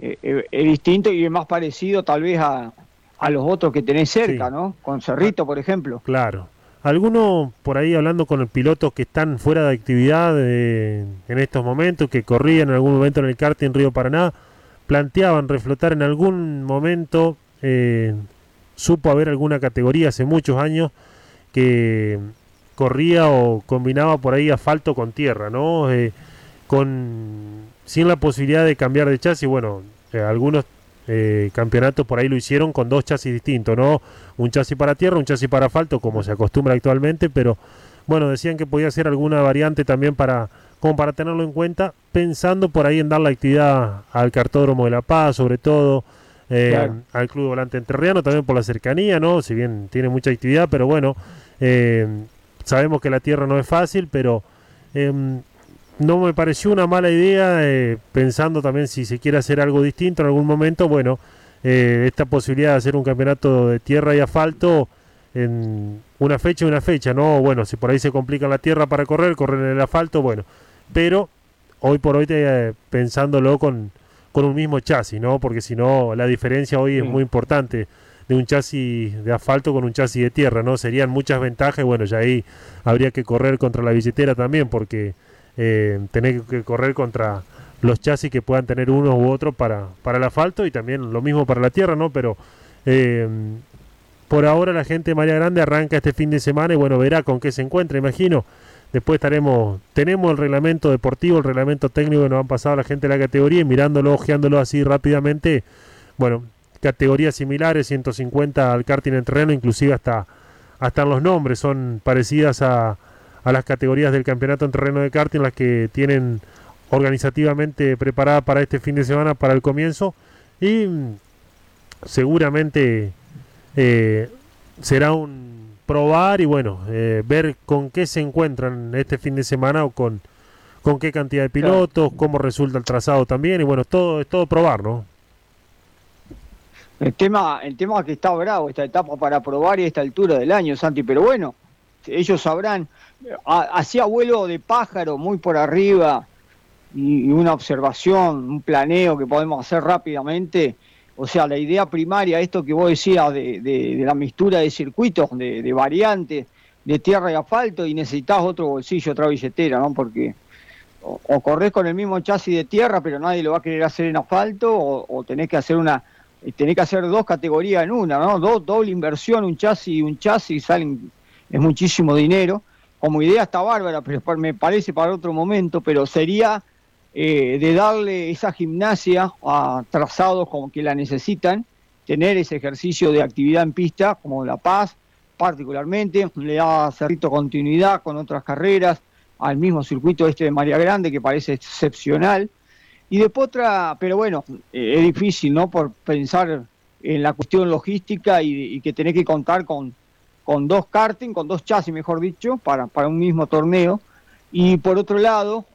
es distinto y es más parecido tal vez a los otros que tenés cerca, Sí, ¿no? Con ah, Cerrito, por ejemplo. claro. Algunos por ahí hablando con el pilotos que están fuera de actividad en estos momentos, que corrían en algún momento en el karting Río Paraná, planteaban reflotar en algún momento, supo haber alguna categoría hace muchos años que corría o combinaba por ahí asfalto con tierra, ¿no? Sin la posibilidad de cambiar de chasis, bueno, algunos campeonatos por ahí lo hicieron con dos chasis distintos, ¿no? Un chasis para tierra, un chasis para asfalto, como se acostumbra actualmente, pero bueno, decían que podía ser alguna variante también como para tenerlo en cuenta, pensando por ahí en dar la actividad al cartódromo de La Paz, sobre todo, Claro. al Club Volante Entrerriano, también por la cercanía, ¿no? Si bien tiene mucha actividad, pero bueno, eh, sabemos que la tierra no es fácil, pero eh, no me pareció una mala idea, pensando también si se quiere hacer algo distinto en algún momento, bueno, esta posibilidad de hacer un campeonato de tierra y asfalto en una fecha, ¿no? Bueno, si por ahí se complica la tierra para correr en el asfalto, bueno, pero hoy por hoy pensándolo con un mismo chasis, ¿no? Porque si no, la diferencia hoy es Sí. muy importante de un chasis de asfalto con un chasis de tierra, ¿no? Serían muchas ventajas y bueno, ya ahí habría que correr contra la billetera también, porque tener que correr contra los chasis que puedan tener uno u otro para el asfalto y también lo mismo para la tierra, ¿no? Pero eh, por ahora la gente de María Grande arranca este fin de semana y bueno, verá con qué se encuentra, imagino. Después tenemos el reglamento deportivo, el reglamento técnico que nos han pasado la gente de la categoría y mirándolo, ojeándolo así rápidamente, bueno, categorías similares, 150 al karting en terreno, inclusive hasta en los nombres son parecidas a las categorías del campeonato en terreno de karting, las que tienen organizativamente preparada para este fin de semana, para el comienzo, y seguramente eh, será un probar y bueno, ver con qué se encuentran este fin de semana o con qué cantidad de Claro. pilotos, cómo resulta el trazado también, y bueno, es todo probar, ¿no? El tema es que está bravo esta etapa para probar y a esta altura del año, Santi, pero bueno, ellos sabrán, hacía vuelo de pájaro muy por arriba y una observación, un planeo que podemos hacer rápidamente. O sea, la idea primaria, esto que vos decías de la mixtura de circuitos, de variantes, de tierra y asfalto, y necesitas otro bolsillo, otra billetera, ¿no? Porque o corres con el mismo chasis de tierra, pero nadie lo va a querer hacer en asfalto, o tenés que hacer dos categorías en una, ¿no? Doble inversión, un chasis, es muchísimo dinero. Como idea está bárbara, pero me parece para otro momento, pero sería de darle esa gimnasia a trazados como que la necesitan, tener ese ejercicio de actividad en pista, como La Paz, particularmente, le da cierta continuidad con otras carreras, al mismo circuito este de María Grande, que parece excepcional. Y después otra, pero bueno, es difícil, ¿no? Por pensar en la cuestión logística y que tenés que contar con dos karting, con dos chasis, mejor dicho, para un mismo torneo. Y por otro lado,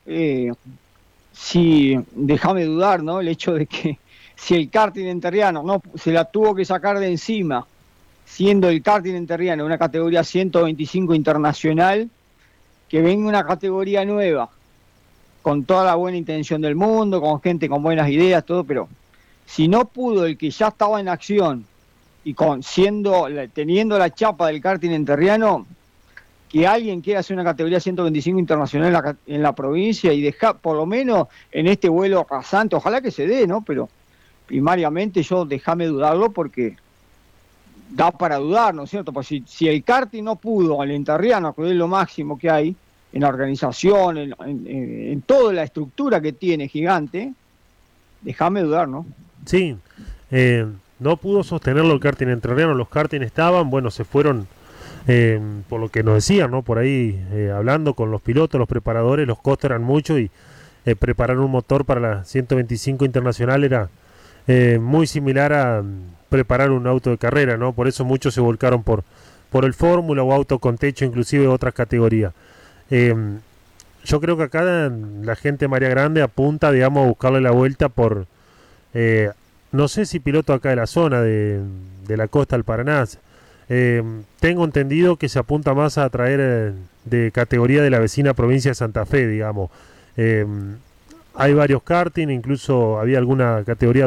si déjame dudar, ¿no? El hecho de que si el karting enterriano no se la tuvo que sacar de encima, siendo el karting enterriano una categoría 125 internacional, que venga una categoría nueva, con toda la buena intención del mundo, con gente con buenas ideas, todo, pero si no pudo el que ya estaba en acción y teniendo la chapa del karting enterriano, que alguien quiera hacer una categoría 125 internacional en la provincia y dejar, por lo menos en este vuelo rasante, ojalá que se dé, ¿no? Pero primariamente yo déjame dudarlo porque da para dudar, ¿no es cierto? Pues si el karting no pudo al enterriano, que es lo máximo que hay en la organización, en toda la estructura que tiene gigante, déjame dudar, ¿no? Sí, eh, no pudo sostenerlo el karting entrerriano, los karting estaban, bueno, se fueron, por lo que nos decían, ¿no? Por ahí, hablando con los pilotos, los preparadores, los costos eran muchos y preparar un motor para la 125 internacional era muy similar a preparar un auto de carrera, ¿no? Por eso muchos se volcaron por el Fórmula o auto con techo, inclusive otras categorías. Eh, yo creo que acá la gente de María Grande apunta, digamos, a buscarle la vuelta eh, no sé si piloto acá de la zona de la costa del Paraná. Tengo entendido que se apunta más a traer de categoría de la vecina provincia de Santa Fe, digamos. Eh, Hay varios karting, incluso había alguna categoría